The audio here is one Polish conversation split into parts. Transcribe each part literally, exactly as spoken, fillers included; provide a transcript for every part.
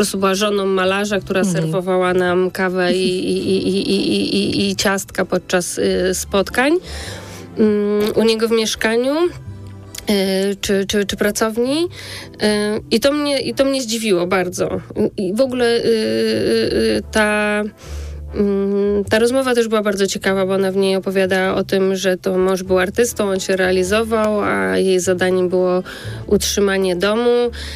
prostu była żoną malarza, która mhm. serwowała nam kawę i, i, i, i, i, i, i ciastka podczas y, spotkań y, u niego w mieszkaniu. Czy, czy, czy pracowni. I to mnie, i to mnie zdziwiło bardzo. I w ogóle ta, ta rozmowa też była bardzo ciekawa, bo ona w niej opowiada o tym, że to mąż był artystą, on się realizował, a jej zadaniem było utrzymanie domu.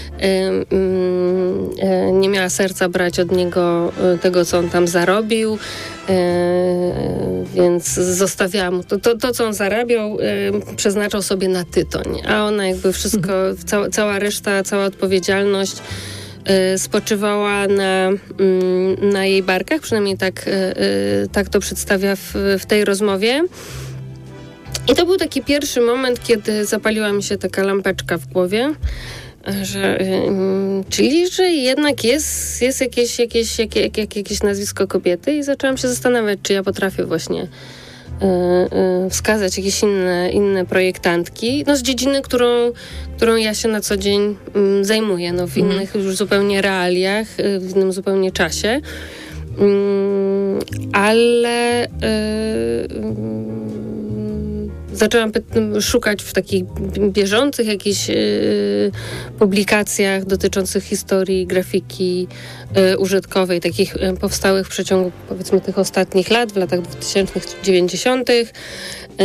Nie miała serca brać od niego tego, co on tam zarobił. Więc zostawiała mu to, to, to co on zarabiał, przeznaczał sobie na tytoń, a ona jakby wszystko, cała, cała reszta, cała odpowiedzialność spoczywała na, na jej barkach, przynajmniej tak, tak to przedstawia w, w tej rozmowie. I to był taki pierwszy moment, kiedy zapaliła mi się taka lampeczka w głowie, że, czyli, że jednak jest, jest jakieś, jakieś, jakieś, jakieś, jakieś nazwisko kobiety i zaczęłam się zastanawiać, czy ja potrafię właśnie wskazać jakieś inne, inne projektantki, no z dziedziny, którą, którą ja się na co dzień zajmuję, no w innych już zupełnie realiach, w innym zupełnie czasie. Ale zaczęłam szukać w takich bieżących jakichś y, publikacjach dotyczących historii grafiki y, użytkowej, takich y, powstałych w przeciągu, powiedzmy, tych ostatnich lat, w latach dwutysięcznych, dziewięćdziesiątych. Y,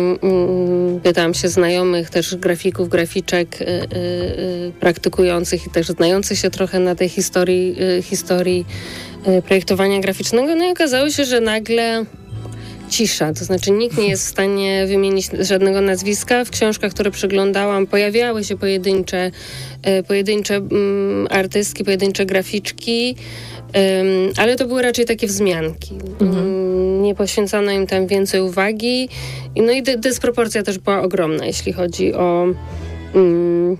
y, pytałam się znajomych, też grafików, graficzek y, y, y, praktykujących i też znających się trochę na tej historii, y, historii y, projektowania graficznego. No i okazało się, że nagle cisza, to znaczy nikt nie jest w stanie wymienić żadnego nazwiska. W książkach, które przeglądałam, pojawiały się pojedyncze, e, pojedyncze mm, artystki, pojedyncze graficzki, um, ale to były raczej takie wzmianki. Mhm. Um, nie poświęcano im tam więcej uwagi. No i dy- dysproporcja też była ogromna, jeśli chodzi o um,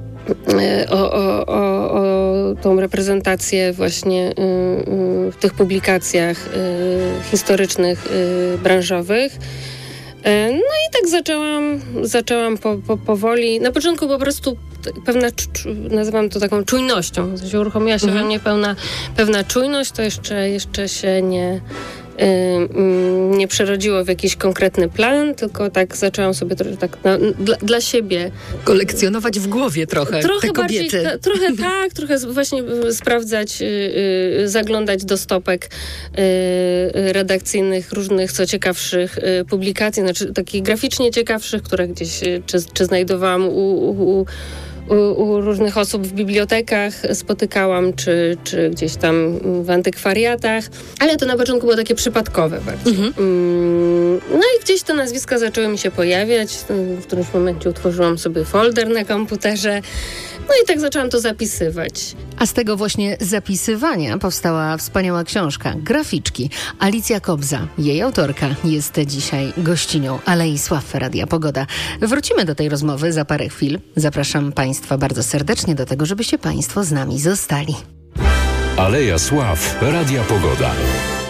O, o, o, o tą reprezentację właśnie y, y, w tych publikacjach y, historycznych, y, branżowych. Y, no i tak zaczęłam, zaczęłam po, po, powoli. Na początku po prostu pewna, nazywam to taką czujnością. W sensie uruchomiła się mhm. we mnie pełna, pewna czujność, to jeszcze, jeszcze się nie... nie przerodziło w jakiś konkretny plan, tylko tak zaczęłam sobie trochę tak na, dla, dla siebie kolekcjonować w głowie trochę, trochę te kobiety. Bardziej, ta, trochę tak, trochę właśnie sprawdzać, yy, zaglądać do stopek yy, redakcyjnych różnych, co ciekawszych yy, publikacji, znaczy takich graficznie ciekawszych, które gdzieś yy, czy, czy znajdowałam u, u, u U, u różnych osób w bibliotekach spotykałam, czy, czy gdzieś tam w antykwariatach, ale to na początku było takie przypadkowe bardziej. Mhm. No i gdzieś te nazwiska zaczęły mi się pojawiać. W którymś momencie utworzyłam sobie folder na komputerze. No i tak zaczęłam to zapisywać. A z tego właśnie zapisywania powstała wspaniała książka Graficzki. Alicja Kobza, jej autorka, jest dzisiaj gościnią Alei Sław Radia Pogoda. Wrócimy do tej rozmowy za parę chwil. Zapraszam Państwa bardzo serdecznie do tego, żebyście Państwo z nami zostali. Aleja Sław Radia Pogoda.